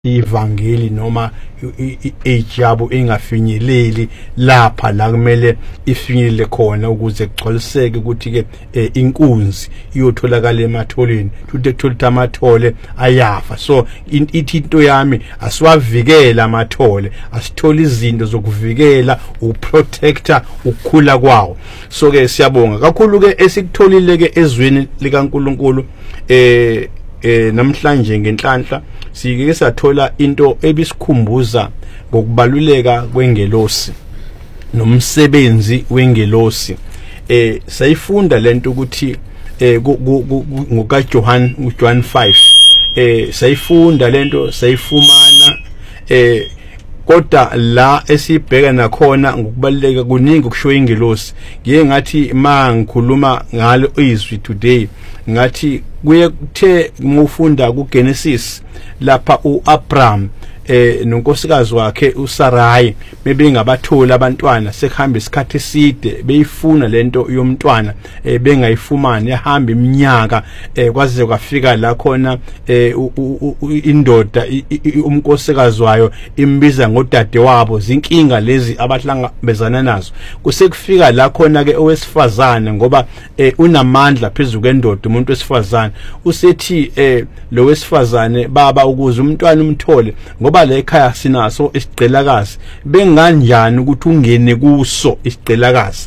ivangeli noma ejabo engafinyeleli lapha la kumele ifinyelele khona ukuze kugcwaliseke ukuthi ke inkunzi iyotholakala ematholeni futhi ekuthola amathole ayafa. So ithi into yami asiwavikela amathole, asithola izinto zokuvikela uprotector ukukhula kwawo. So ke siyabonga kakhulu ke esikutholile ke ezweni likaNkulunkulu namhlanje ngenhlanhla sike sathola into ebisikhumbuza ngokubaluleka kwengelosi nomsebenzi wengelosi. Sayifunda lento ukuthi ngoka John 5 sayifunda lento sayifumana kodwa la esibheka nakhona ngokubaluleka kuningi ukushoya ingelosi. Ngiye ngathi mangikhuluma ngalo izwi today ngathi kuye kuthe ngufunda kuGenesis lapha uAbraham nonkosikazi wakhe uSarai bebengabathola abantwana sekuhamba isikhathi eside beyifuna lento yomntwana bengayifumani yahamba iminyaka kwaze kwafika la khona indoda umnkosikazi wayo imbiza ngodade wabo zinkinga lezi abahlangabezana nazo kusekufika la khona ke owesifazane ngoba unamandla phezulu kwendoda umuntu wesifazane usethi lo wesifazane baba ukuze umntwana umthole ngoba la ekhaya sinaso isiqelakazi benganjani ukuthi ungene kuso isiqelakazi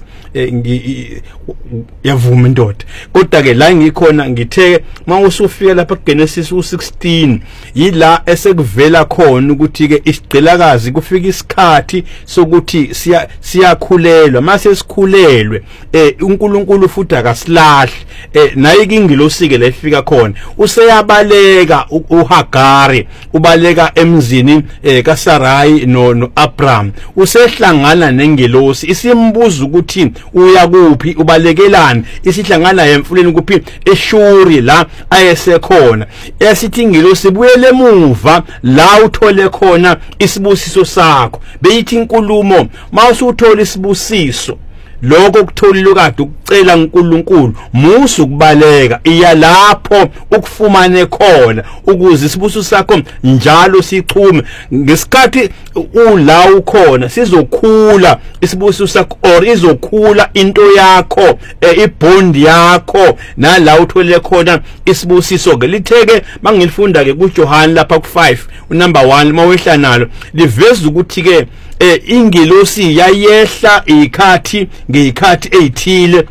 yavuma indoda. Kodwa ke la ngikhona ngithe mawusufika lapha kuGenesis 16 yila esekuvela khona ukuthi ke isiqelakazi kufika isikhathi sokuthi siyakhulelwa mase sikhulelwe uNkulunkulu futhi akasilahle naye ingilosi ke la ifika khona useyabaleka uHagari ubaleka emzini kaSarai noAbraham usehlangana nengelosi isimbuza ukuthi uya kuphi ubalekelani isihlangana emfuleni kuphi eShuri la ayesekhona esithi ingelosi buyele emuva la uthole khona isibusiso sakho beyithi inkulumo mawusuthola isibusiso lokho kutholile kade ukucela uNkulunkulu musu ukubaleka iya lapho ukufumane khona ukuze isibusiso sakho njalo sichume ngesikhathi ula ukhona sizokhula isibusiso sakho or izokhula into yakho ibond yakho nala uthole khona isibusiso ke litheke mangilifunda ke kuJohn lapha ku5 unumber 1 mawehla nalo liveza ukuthi ke ingelosi yayehla ikhathi ngekhathi ezithile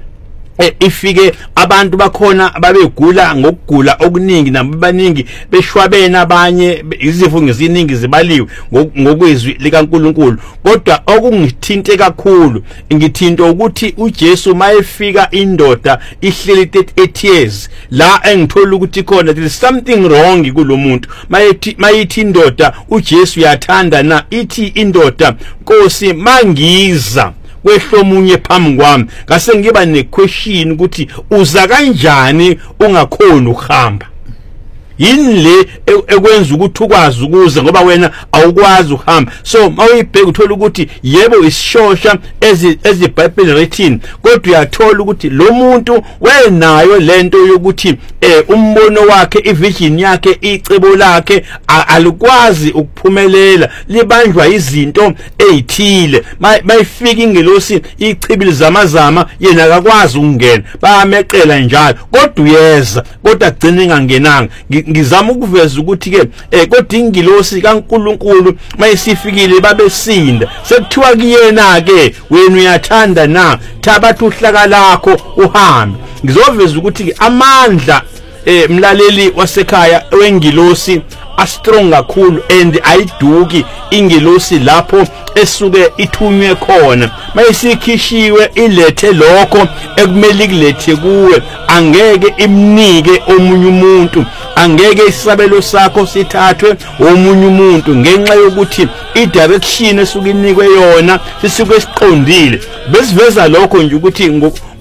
ifike abantu bakhona babegula ngokugula okuningi nabaningi beshwabena abanye izifo ngeziningi zibaliwe ngokwezwi likaNkulunkulu. Kodwa okungithinte kakhulu ngithinto ukuthi uJesu mayefika indoda ihleli 38 years la engithola ukuthi khona there is something wrong kulomuntu mayithi indoda uJesu yathanda na ithi indoda Nkosi mangiza kwehlomunye phambi kwami ngase ngiba nequestion ukuthi uza kanjani ungakhona ukuhamba yini le ekwenza ukuthi ukwazi ukuza ngoba wena awukwazi ukuhamba. So mawuyibheka uthola ukuthi yebo isishosha eziBhayibheli written kodwa uyathola ukuthi lo muntu wenayo lento yokuthi umbono wakhe ivision yakhe icebo lakhe alikwazi ukuphumelela libanjwa izinto ezithile mayifika ingelosi ichibili zamazama yena akakwazi ukungena bayameqela njalo kodwa uyeza kodwa agcine engangenanga. Ngizama ukuveza ukuthi ke kodwa ingilosi kaNkulunkulu mayisifikile babesinda sekuthiwa kuyena ke wena uyathanda na thabatha uhlaka lakho uhambe. Ngizoveza ukuthi ke amandla mlaleli wasekhaya wengilosi astrong kakhulu and ayiduki ingilosi lapho esuke ithunywe khona mayisikhishiwe ilethe lokho ekumele kulethe kuwe angeke imnike omunye umuntu angeke isabelo sakho sithathwe omunye umuntu ngenxa yokuthi idirection esuke inikwe yona sisuke siqondile besiveza lokho nje ukuthi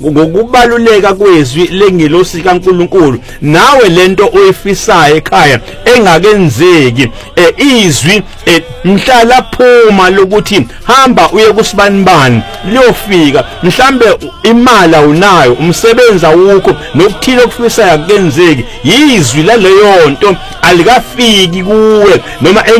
ngokubaluleka kwezwi lengelosi kaNkuluNkulu nawe lento oyifisayo ekhaya engakenzeki izwi mhlala phuma lokuthi hamba uye kusibanibani liyofika mhlambe imali unayo umsebenzi awukho nokuthile okufisayo akenzeki yizwi laleyo nto alikafiki kuwe noma